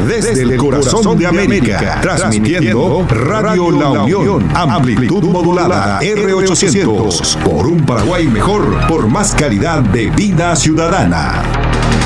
desde el corazón de América, transmitiendo Radio La Unión, amplitud modulada R800, por un Paraguay mejor, por más calidad de vida ciudadana.